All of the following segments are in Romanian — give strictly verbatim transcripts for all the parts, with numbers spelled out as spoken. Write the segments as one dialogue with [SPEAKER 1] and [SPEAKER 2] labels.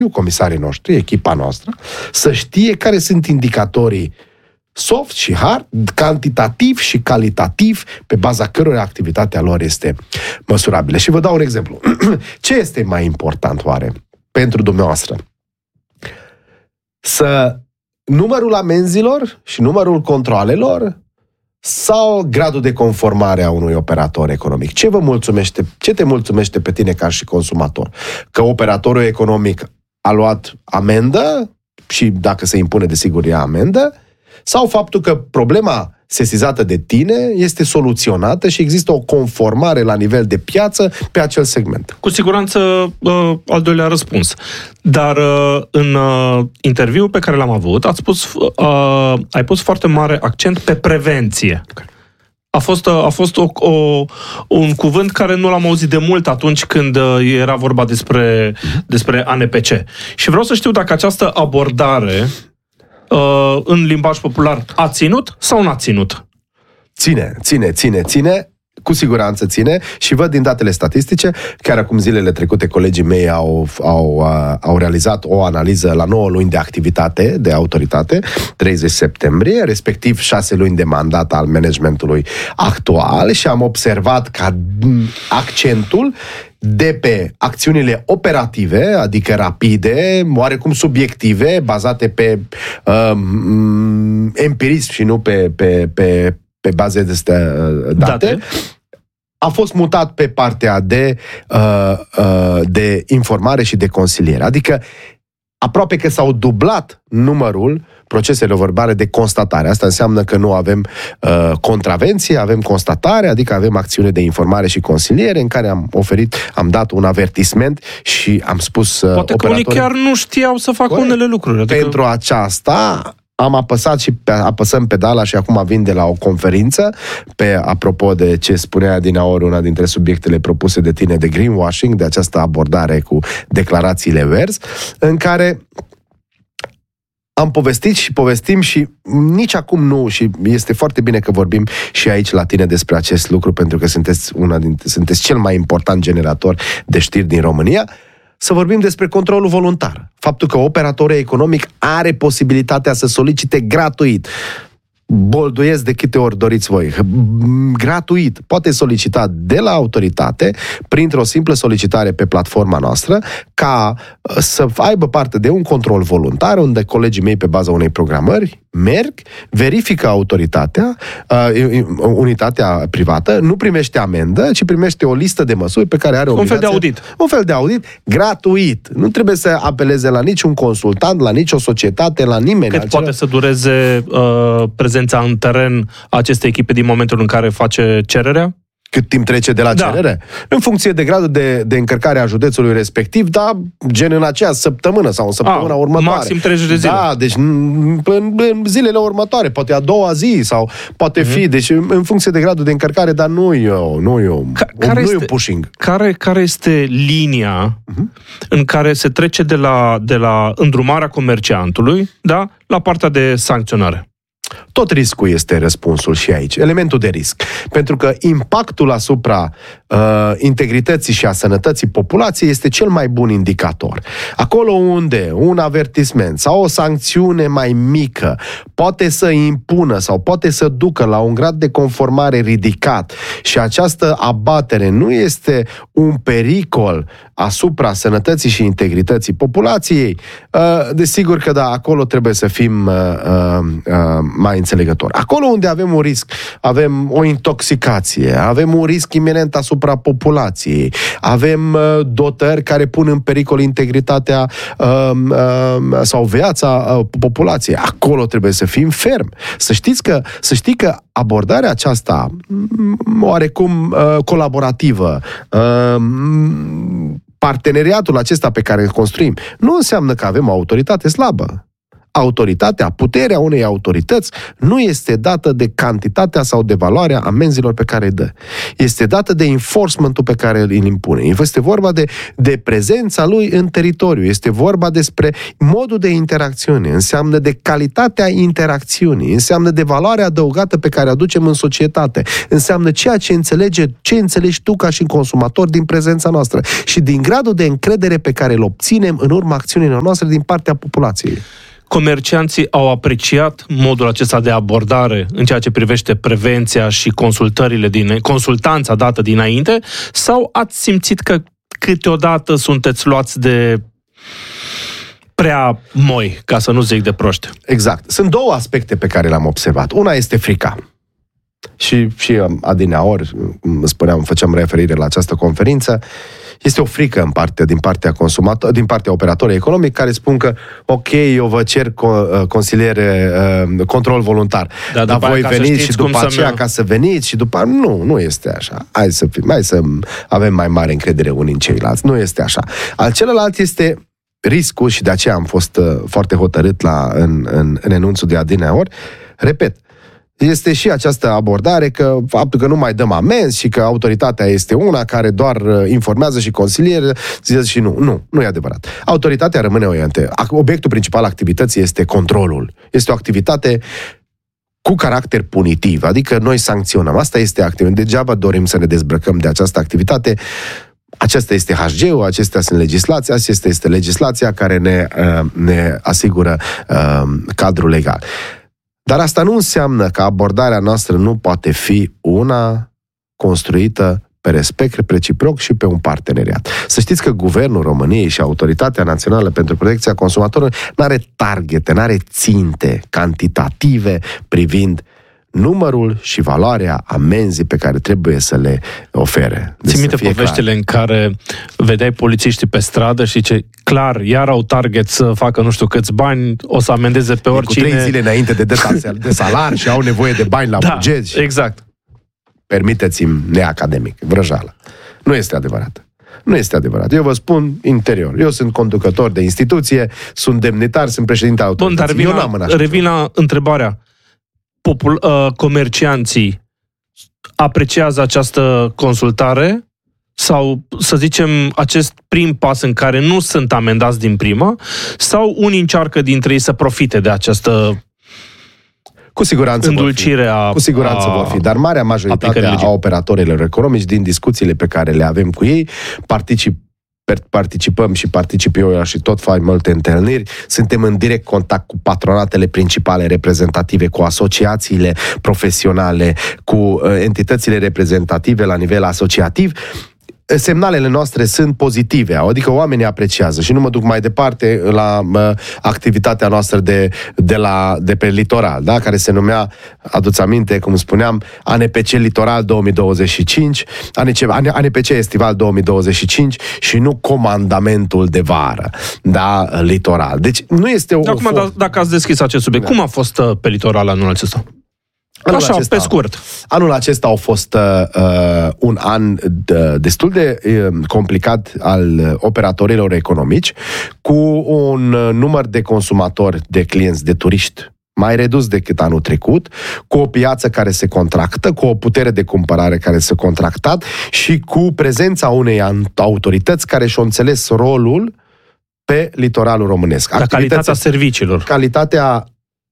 [SPEAKER 1] comisarii noștri, echipa noastră, să știe care sunt indicatorii soft și hard, cantitativ și calitativ, pe baza cărora activitatea lor este măsurabilă. Și vă dau un exemplu. Ce este mai important, oare, pentru dumneavoastră? Să numărul amenzilor și numărul controalelor sau gradul de conformare a unui operator economic? Ce vă mulțumește, ce te mulțumește pe tine ca și consumator? Că operatorul economic a luat amendă și dacă se impune, desigur, ia amendă, sau faptul că problema sesizată de tine este soluționată și există o conformare la nivel de piață pe acel segment?
[SPEAKER 2] Cu siguranță uh, al doilea răspuns. Dar uh, în uh, interviul pe care l-am avut, ați pus, uh, ai pus foarte mare accent pe prevenție. Okay. A fost, a fost o, o, un cuvânt care nu l-am auzit de mult atunci când era vorba despre, despre A N P C. Și vreau să știu dacă această abordare în limbaj popular a ținut sau nu a ținut?
[SPEAKER 1] Ține, ține, ține, ține. Cu siguranță ține și văd din datele statistice, chiar acum zilele trecute colegii mei au, au, au realizat o analiză la nouă luni de activitate de autoritate, treizeci septembrie, respectiv șase luni de mandat al managementului actual și am observat ca accentul de pe acțiunile operative, adică rapide, oarecum subiective, bazate pe um, empirism și nu pe, pe, pe pe baze de date, date, a fost mutat pe partea de, uh, uh, de informare și de consiliere. Adică aproape că s-au dublat numărul proceselor verbale de constatare. Asta înseamnă că nu avem uh, contravenție, avem constatare, adică avem acțiune de informare și consiliere în care am oferit, am dat un avertisment și am spus uh,
[SPEAKER 2] Poate că unii chiar nu știau să facă Corect. unele lucruri.
[SPEAKER 1] Adică... Pentru aceasta am apăsat și pe, apăsăm pedala și acum vin de la o conferință pe, apropo de ce spunea dinaori una dintre subiectele propuse de tine de greenwashing, de această abordare cu declarațiile verzi, în care am povestit și povestim și nici acum nu, și este foarte bine că vorbim și aici la tine despre acest lucru, pentru că sunteți, una dintre, sunteți cel mai important generator de știri din România, să vorbim despre controlul voluntar. Faptul că operatorul economic are posibilitatea să solicite gratuit, bolduiesc de câte ori doriți voi, gratuit, poate solicita de la autoritate, printr-o simplă solicitare pe platforma noastră, ca să aibă parte de un control voluntar, unde colegii mei, pe baza unei programări, merg, verifică autoritatea, uh, unitatea privată, nu primește amendă, ci primește o listă de măsuri pe care are
[SPEAKER 2] un
[SPEAKER 1] obligația.
[SPEAKER 2] fel de audit.
[SPEAKER 1] Un fel de audit, gratuit. Nu trebuie să apeleze la niciun consultant, la nicio societate, la nimeni.
[SPEAKER 2] Cât altceva. Poate să dureze uh, prezența în teren a acestei echipe din momentul în care face cererea?
[SPEAKER 1] Cât timp trece de la
[SPEAKER 2] da.
[SPEAKER 1] cerere? În funcție de gradul de, de încărcare a județului respectiv, da, gen în aceea săptămână sau în săptămâna a, următoare.
[SPEAKER 2] Maxim treizeci de zile.
[SPEAKER 1] Da, deci în, în, în zilele următoare, poate a doua zi sau poate uh-huh. fi, deci în, în funcție de gradul de încărcare, dar nu eu, nu eu,
[SPEAKER 2] Ca, care
[SPEAKER 1] nu
[SPEAKER 2] este,
[SPEAKER 1] eu pushing.
[SPEAKER 2] Care, care este linia uh-huh. în care se trece de la, de la îndrumarea comerciantului, da, la partea de sancționare?
[SPEAKER 1] Tot riscul este răspunsul și aici, elementul de risc. Pentru că impactul asupra uh, integrității și a sănătății populației este cel mai bun indicator. Acolo unde un avertisment sau o sancțiune mai mică poate să impună sau poate să ducă la un grad de conformare ridicat și această abatere nu este un pericol asupra sănătății și integrității populației, uh, desigur că da, acolo trebuie să fim uh, uh, mai înțelegători. Acolo unde avem un risc, avem o intoxicație, avem un risc iminent asupra populației, avem uh, dotări care pun în pericol integritatea uh, uh, sau viața uh, populației. Acolo trebuie să fim fermi. Să știți că, să știi că abordarea aceasta oarecum uh, colaborativă, uh, parteneriatul acesta pe care îl construim, nu înseamnă că avem o autoritate slabă. Autoritatea, puterea unei autorități nu este dată de cantitatea sau de valoarea amenzilor pe care îi dă. Este dată de enforcement-ul pe care îl impune. Este vorba de, de prezența lui în teritoriu. Este vorba despre modul de interacțiune. Înseamnă de calitatea interacțiunii. Înseamnă de valoarea adăugată pe care o aducem în societate. Înseamnă ceea ce înțelege, ce înțelegi tu ca și consumator din prezența noastră și din gradul de încredere pe care îl obținem în urma acțiunilor noastre din partea populației.
[SPEAKER 2] Comercianții au apreciat modul acesta de abordare în ceea ce privește prevenția și consultările din, consultanța dată dinainte, sau ați simțit că câteodată sunteți luați de prea moi, ca să nu zic de proști?
[SPEAKER 1] Exact. Sunt două aspecte pe care le-am observat. Una este frica. Și, și adineaori, spuneam, făceam referire la această conferință, este o frică în parte, din partea consumator, din partea operatorului economic care spun că, ok, eu vă cer consiliere, control voluntar,
[SPEAKER 2] da,
[SPEAKER 1] dar voi veniți și după aceea să ca să veniți și după... Nu, nu este așa. Hai să, fim, hai să avem mai mare încredere unii în ceilalți. Nu este așa. Al celălalt este riscul, și de aceea am fost foarte hotărât la, în, în, în enunțul de adineaori, repet, este și această abordare că faptul că nu mai dăm amenzi și că autoritatea este una care doar informează și consiliere, zice și nu. Nu, nu e adevărat. Autoritatea rămâne orientă. Obiectul principal activității este controlul. Este o activitate cu caracter punitiv, adică noi sancționăm. Asta este activitate. Degeaba dorim să ne dezbrăcăm de această activitate. Acesta este H G-ul, acestea sunt legislația, acesta este legislația care ne, ne asigură uh, cadrul legal. Dar asta nu înseamnă că abordarea noastră nu poate fi una construită pe respect reciproc și pe un parteneriat. Să știți că Guvernul României și Autoritatea Națională pentru Protecția Consumatorilor n-are targete, n-are ținte cantitative privind numărul și valoarea amenzii pe care trebuie să le ofere.
[SPEAKER 2] Deci ții minte poveștile în care vedeai polițiștii pe stradă și ce clar, iar au target să facă nu știu câți bani, o să amendeze pe oricine.
[SPEAKER 1] Cu trei zile înainte de data de salar și au nevoie de bani la
[SPEAKER 2] da,
[SPEAKER 1] buget. Și...
[SPEAKER 2] exact.
[SPEAKER 1] Permiteți-mi neacademic, vrăjală. Nu este adevărat. Nu este adevărat. Eu vă spun interior. Eu sunt conducător de instituție, sunt demnitar, sunt președinte autorității.
[SPEAKER 2] Bun, dar revin la, revin la întrebarea. Popul, uh, comercianții apreciază această consultare sau, să zicem, acest prim pas în care nu sunt amendați din prima, sau unii încearcă dintre ei să profite de această
[SPEAKER 1] cu siguranță
[SPEAKER 2] îndulcire
[SPEAKER 1] vor fi.
[SPEAKER 2] a...
[SPEAKER 1] Cu siguranță a, vor fi, dar marea majoritate a operatorilor economici, din discuțiile pe care le avem cu ei, particip participăm și particip eu și tot fac multe întâlniri, suntem în direct contact cu patronatele principale reprezentative, cu asociațiile profesionale, cu entitățile reprezentative la nivel asociativ. Semnalele noastre sunt pozitive, adică oamenii apreciază și nu mă duc mai departe la uh, activitatea noastră de, de, la, de pe litoral, da? Care se numea, aduți aminte, cum spuneam, A N P C Litoral două mii douăzeci și cinci, A N P C Estival două mii douăzeci și cinci și nu Comandamentul de Vară, da? Litoral. Deci nu este o...
[SPEAKER 2] Acum, o... dacă ați deschis acest subiect, da. Cum a fost uh, pe litoral anul acesta? Anul Așa, acesta, pe scurt.
[SPEAKER 1] Anul acesta a fost uh, un an de, destul de uh, complicat al operatorilor economici, cu un uh, număr de consumatori, de clienți, de turiști mai redus decât anul trecut, cu o piață care se contractă, cu o putere de cumpărare care s-a contractat și cu prezența unei autorități care și-au înțeles rolul pe litoralul românesc.
[SPEAKER 2] La calitatea serviciilor.
[SPEAKER 1] Calitatea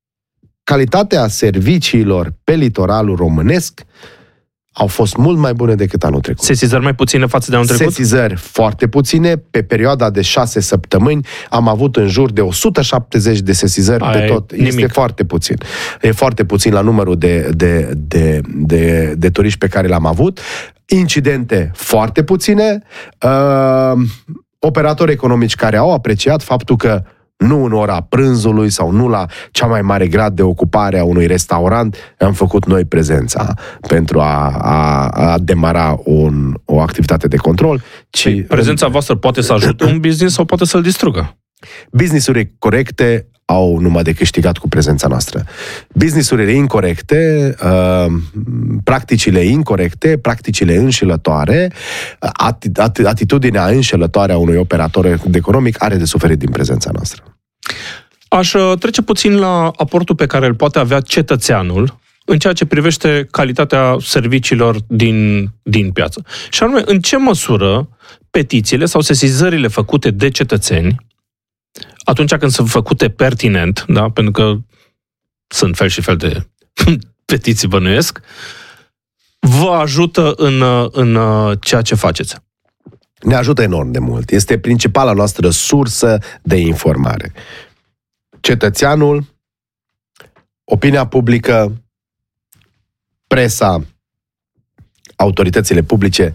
[SPEAKER 1] Calitatea serviciilor pe litoralul românesc au fost mult mai bune decât anul trecut.
[SPEAKER 2] Sesizări mai puține față de anul trecut?
[SPEAKER 1] Sesizări foarte puține. Pe perioada de șase săptămâni am avut în jur de o sută șaptezeci de sesizări A, pe tot. Nimic. Este foarte puțin. E foarte puțin la numărul de, de, de, de, de turiști pe care l-am avut. Incidente foarte puține. Uh, operatori economici care au apreciat faptul că nu în ora prânzului sau nu la cea mai mare grad de ocupare a unui restaurant, am făcut noi prezența pentru a, a, a demara un, o activitate de control. Ci
[SPEAKER 2] prezența voastră poate să ajute un business sau poate să-l distrugă?
[SPEAKER 1] Business-uri corecte au numai de câștigat cu prezența noastră. Business-urile incorecte, uh, practicile incorecte, practicile înșelătoare, atitudinea înșelătoare a unui operator economic are de suferit din prezența noastră.
[SPEAKER 2] Aș trece puțin la aportul pe care îl poate avea cetățeanul în ceea ce privește calitatea serviciilor din, din piață. Și anume, în ce măsură petițiile sau sesizările făcute de cetățeni, atunci când sunt făcute pertinent, da, pentru că sunt fel și fel de petiții, bănuiesc, vă ajută în, în ceea ce faceți?
[SPEAKER 1] Ne ajută enorm de mult. Este principala noastră sursă de informare. Cetățeanul, opinia publică, presa, autoritățile publice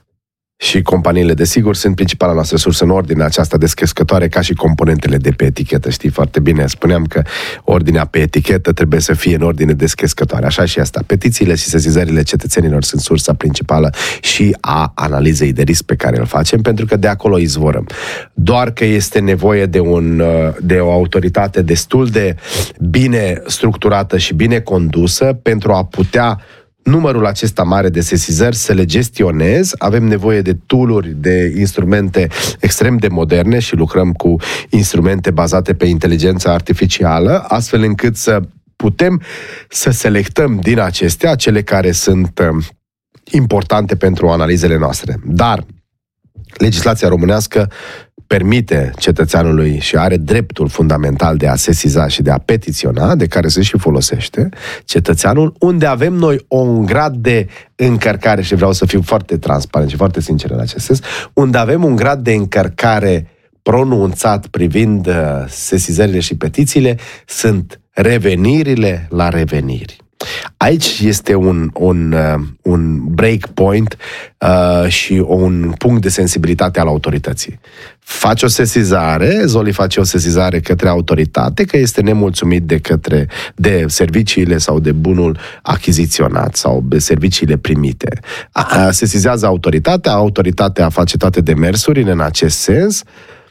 [SPEAKER 1] și companiile de sigur sunt principala noastră sursă în ordinea aceasta descrescătoare, ca și componentele de pe etichetă. Știi foarte bine, spuneam că ordinea pe etichetă trebuie să fie în ordine descrescătoare. Așa și asta. Petițiile și sesizările cetățenilor sunt sursa principală și a analizei de risc pe care îl facem, pentru că de acolo izvorăm. Doar că este nevoie de, un, de o autoritate destul de bine structurată și bine condusă pentru a putea numărul acesta mare de sesizări să le gestionez. Avem nevoie de tool-uri, de instrumente extrem de moderne și lucrăm cu instrumente bazate pe inteligența artificială, astfel încât să putem să selectăm din acestea cele care sunt importante pentru analizele noastre. Dar legislația românească permite cetățeanului și are dreptul fundamental de a sesiza și de a petiționa, de care se și folosește cetățeanul, unde avem noi un grad de încărcare, și vreau să fiu foarte transparent și foarte sincer în acest sens, unde avem un grad de încărcare pronunțat privind sesizările și petițiile, sunt revenirile la reveniri. Aici este un, un, un break point uh, și un punct de sensibilitate al autorității. Faci o sesizare, Zoli face o sesizare către autoritate că este nemulțumit de către de serviciile sau de bunul achiziționat sau de serviciile primite. A, sesizează autoritatea, autoritatea face toate demersurile în acest sens.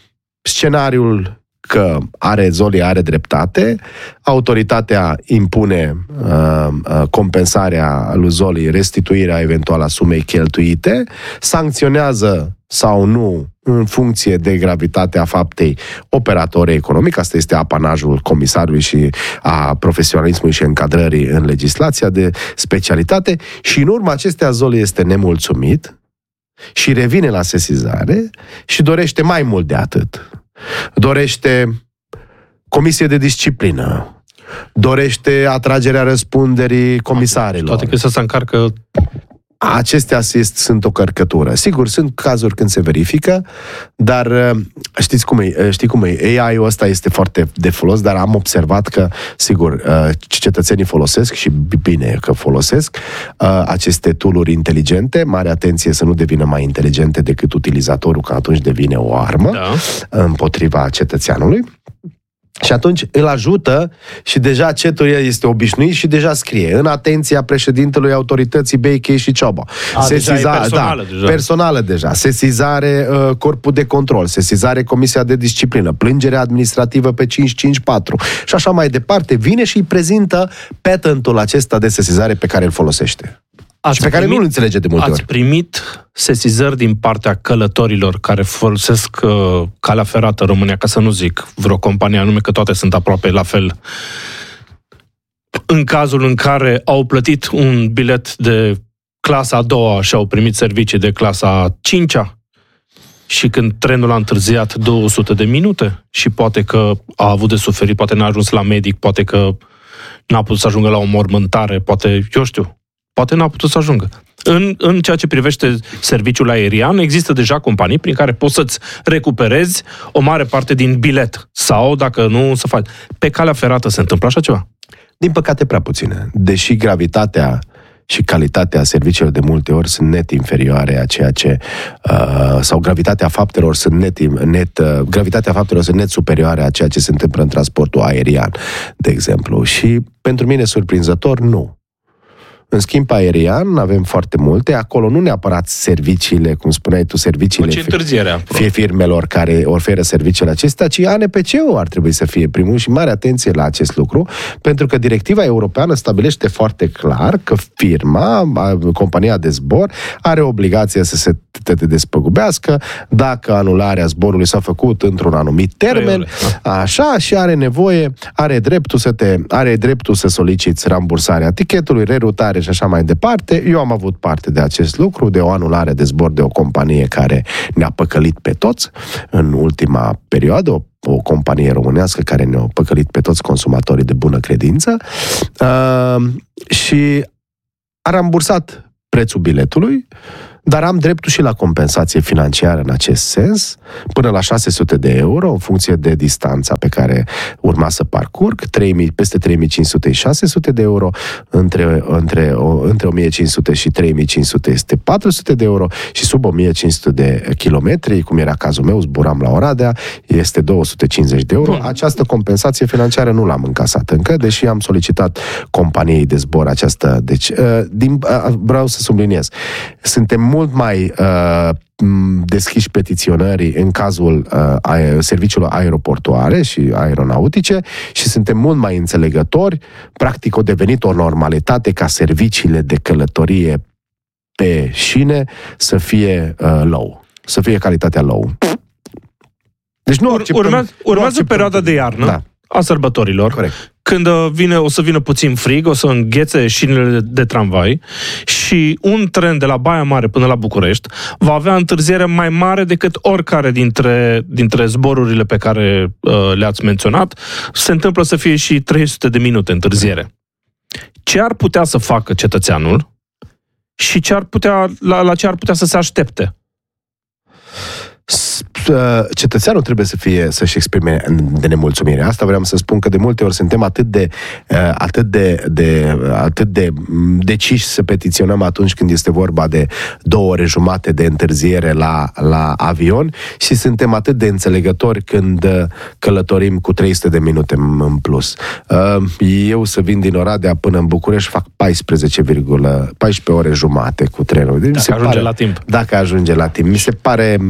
[SPEAKER 1] Scenariul că are Zoli are dreptate, autoritatea impune uh, uh, compensarea lui Zoli, restituirea eventuală a sumei cheltuite, sancționează sau nu, în funcție de gravitatea faptei, operatorul economic. Asta este apanajul comisarului și a profesionalismului și încadrării în legislația de specialitate, și în urma acestea Zoli este nemulțumit și revine la sesizare și dorește mai mult de atât. Dorește comisie de disciplină, dorește atragerea răspunderii comisarilor.
[SPEAKER 2] Toate că să se încarcă.
[SPEAKER 1] Acestea sunt o cărcătură. Sigur, sunt cazuri când se verifică, dar știți cum e, știi cum e, A I-ul ăsta este foarte de folos, dar am observat că, sigur, cetățenii folosesc, și bine că folosesc, aceste tool-uri inteligente, mare atenție să nu devină mai inteligente decât utilizatorul, că atunci devine o armă, da, împotriva cetățeanului. Și atunci îl ajută și deja chatul este obișnuit și deja scrie în atenția președintelui autorității Beichei și Ciobo.
[SPEAKER 2] A, Sesiza, deja e personală,
[SPEAKER 1] da,
[SPEAKER 2] deja.
[SPEAKER 1] personală deja. Sesizare uh, corpul de control, sesizare comisia de disciplină, plângere administrativă pe cinci cinci patru și așa mai departe. Vine și îi prezintă patentul acesta de sesizare pe care îl folosește. Ați și pe primit, care nu îl înțelege de multe
[SPEAKER 2] ați
[SPEAKER 1] ori.
[SPEAKER 2] Ați primit sesizări din partea călătorilor care folosesc uh, calea ferată în România, ca să nu zic vreo companie anume, că toate sunt aproape la fel, în cazul în care au plătit un bilet de clasa a doua și au primit servicii de clasa a cincea și când trenul a întârziat două sute de minute și poate că a avut de suferit, poate n-a ajuns la medic, poate că n-a putut să ajungă la o mormântare, poate, eu știu, poate n-a putut să ajungă. În, în ceea ce privește serviciul aerian, există deja companii prin care poți să-ți recuperezi o mare parte din bilet. Sau, dacă nu, să faci. Pe calea ferată se întâmplă așa ceva?
[SPEAKER 1] Din păcate, prea puține. Deși gravitatea și calitatea serviciilor de multe ori sunt net inferioare a ceea ce uh, sau gravitatea faptelor sunt net, net uh, gravitatea faptelor sunt net superioare a ceea ce se întâmplă în transportul aerian, de exemplu. Și pentru mine surprinzător, nu. În schimb aerian avem foarte multe. Acolo nu neapărat serviciile, cum spuneai tu, serviciile
[SPEAKER 2] fie,
[SPEAKER 1] fie firmelor care oferă serviciile acestea, ci A N P C-ul ar trebui să fie primul și mare atenție la acest lucru, pentru că directiva europeană stabilește foarte clar că firma, compania de zbor, are obligația să se te despăgubească dacă anularea zborului s-a făcut într-un anumit termen, așa, și are nevoie, are dreptul să te, are dreptul să soliciți rambursarea tichetului, rerutare și așa mai departe. Eu am avut parte de acest lucru, de o anulare de zbor de o companie care ne-a păcălit pe toți în ultima perioadă, o, o companie românească care ne-a păcălit pe toți consumatorii de bună credință uh, și a rambursat prețul biletului, dar am dreptul și la compensație financiară în acest sens, până la șase sute de euro, în funcție de distanța pe care urma să parcurg, trei mii, peste trei mii cinci sute și șase sute de euro, între, între, între o mie cinci sute și trei mii cinci sute este patru sute de euro și sub o mie cinci sute de kilometri, cum era cazul meu, zburam la Oradea, este două sute cincizeci de euro. Bun. Această compensație financiară nu l-am încasat încă, deși am solicitat companiei de zbor această. Deci, din, vreau să subliniez, suntem mult mai uh, deschiși petiționării în cazul uh, serviciilor aeroportuare și aeronautice și suntem mult mai înțelegători. Practic, a devenit o normalitate ca serviciile de călătorie pe șine să fie uh, low, să fie calitatea low. Deci nu acceptăm,
[SPEAKER 2] urmează urmează
[SPEAKER 1] acceptăm,
[SPEAKER 2] perioada de iarnă, da, a sărbătorilor.
[SPEAKER 1] Corect.
[SPEAKER 2] Când vine, o să vină puțin frig, o să înghețe șinele de, de tramvai și un tren de la Baia Mare până la București va avea întârziere mai mare decât oricare dintre, dintre zborurile pe care uh, le-ați menționat. Se întâmplă să fie și trei sute de minute întârziere. Ce ar putea să facă cetățeanul și ce ar putea, la, la ce ar putea să se aștepte?
[SPEAKER 1] Cetățeanul trebuie să fie, să-și exprime de nemulțumire. Asta vreau să spun, că de multe ori suntem atât de atât de, de atât de deciși să petiționăm atunci când este vorba de două ore jumate de întârziere la, la avion și suntem atât de înțelegători când călătorim cu trei sute de minute în plus. Eu să vin din Oradea până în București fac paisprezece, paisprezece ore jumate cu trenul. Deci
[SPEAKER 2] dacă ajunge pare, la timp.
[SPEAKER 1] Dacă ajunge la timp. Mi se pare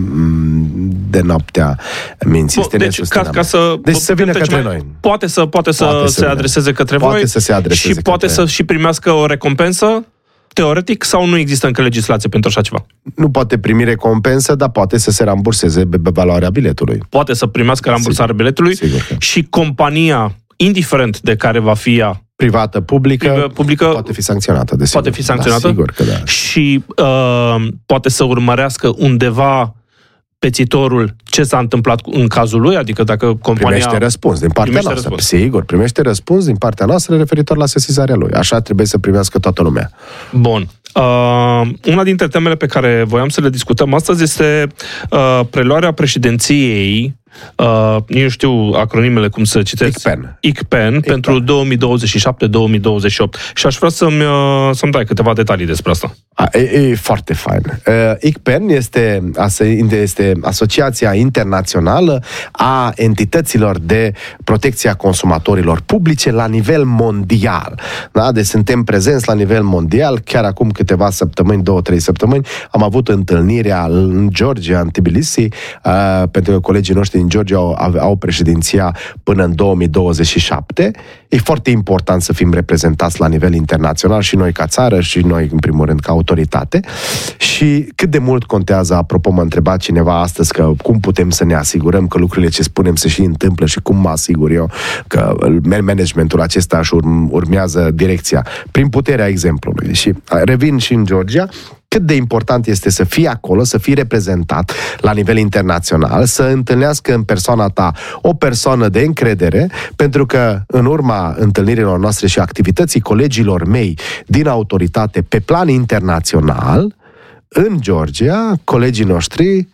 [SPEAKER 1] de noaptea minții.
[SPEAKER 2] Bun, deci, ca, ca să,
[SPEAKER 1] deci să vină către noi.
[SPEAKER 2] Poate să, poate să poate se adreseze către
[SPEAKER 1] poate
[SPEAKER 2] voi
[SPEAKER 1] să se adreseze
[SPEAKER 2] și poate
[SPEAKER 1] către...
[SPEAKER 2] să și primească o recompensă, teoretic, sau nu există încă legislație pentru așa ceva?
[SPEAKER 1] Nu poate primi recompensă, dar poate să se ramburseze pe valoarea biletului.
[SPEAKER 2] Poate să primească rambursarea Sigur. biletului
[SPEAKER 1] Sigur că.
[SPEAKER 2] Și compania, indiferent de care va fi ea,
[SPEAKER 1] privată, publică,
[SPEAKER 2] publică
[SPEAKER 1] poate fi sancționată. Desigur.
[SPEAKER 2] Poate fi sancționată?
[SPEAKER 1] Da, sigur că da.
[SPEAKER 2] Și uh, poate să urmărească undeva petitorul ce s-a întâmplat în cazul lui, adică dacă compania...
[SPEAKER 1] Primește răspuns din partea noastră. Răspuns. Sigur, primește răspuns din partea noastră referitor la sesizarea lui. Așa trebuie să primească toată lumea.
[SPEAKER 2] Bun. Uh, una dintre temele pe care voiam să le discutăm astăzi este uh, preluarea președinției, uh, eu știu acronimele cum să citesc.
[SPEAKER 1] I C P E N.
[SPEAKER 2] I C P E N pentru două mii douăzeci și șapte două mii douăzeci și opt. Și aș vrea să-mi, uh, să-mi dai câteva detalii despre asta.
[SPEAKER 1] A, e, e foarte fain. Uh, I C P E N este, este Asociația Internațională a Entităților de Protecție a Consumatorilor Publice la nivel mondial. Da? Deci suntem prezenți la nivel mondial. Chiar acum câteva săptămâni, două, trei săptămâni, am avut întâlnirea în Georgia, în Tbilisi, uh, pentru că colegii noștri din Georgia au, au președinția până în două mii douăzeci și șapte. E foarte important să fim reprezentați la nivel internațional și noi ca țară și noi, în primul rând, ca autoritate. Și cât de mult contează, apropo, mă întreba cineva astăzi că cum putem să ne asigurăm că lucrurile ce spunem se și întâmplă și cum mă asigur eu că managementul acesta își urmează direcția prin puterea exemplului. Și revin și în Georgia, cât de important este să fii acolo, să fii reprezentat la nivel internațional, să întâlnească în persoana ta o persoană de încredere, pentru că în urma întâlnirilor noastre și activității colegilor mei din autoritate pe plan internațional, în Georgia, colegii noștri,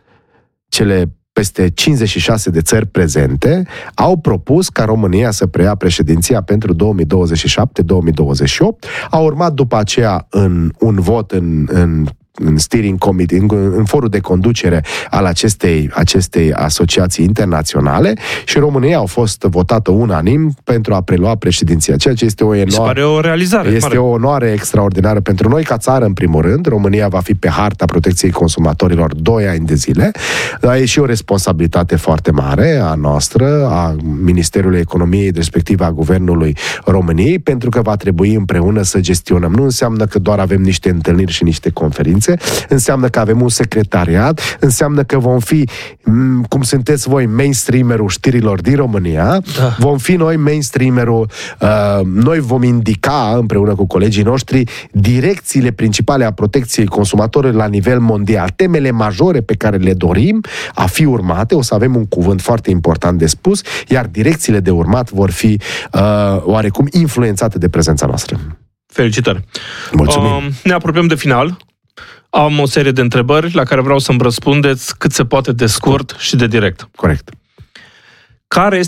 [SPEAKER 1] cele peste cincizeci și șase de țări prezente, au propus ca România să preia președinția pentru două mii douăzeci și șapte două mii douăzeci și opt. A urmat după aceea în un vot în, în în steering committee, în, în forul de conducere al acestei, acestei asociații internaționale și România a fost votată unanim pentru a prelua președinția, ceea ce este o enormă,
[SPEAKER 2] pare o realizare.
[SPEAKER 1] Este
[SPEAKER 2] mare.
[SPEAKER 1] o onoare extraordinară pentru noi ca țară, în primul rând. România va fi pe harta protecției consumatorilor doi ani de zile, dar e și o responsabilitate foarte mare a noastră, a Ministerului Economiei, respectiv a Guvernului României, pentru că va trebui împreună să gestionăm. Nu înseamnă că doar avem niște întâlniri și niște conferințe, înseamnă că avem un secretariat, înseamnă că vom fi, cum sunteți voi, mainstreamerul știrilor din România, da. Vom fi noi mainstreamerul, uh, noi vom indica împreună cu colegii noștri direcțiile principale a protecției consumatorilor la nivel mondial, temele majore pe care le dorim a fi urmate, o să avem un cuvânt foarte important de spus, iar direcțiile de urmat vor fi uh, oarecum influențate de prezența noastră.
[SPEAKER 2] Felicitări!
[SPEAKER 1] Mulțumim!
[SPEAKER 2] Uh, ne apropiem de final. Am o serie de întrebări la care vreau să-mi răspundeți cât se poate de scurt și de direct.
[SPEAKER 1] Corect.
[SPEAKER 2] Care este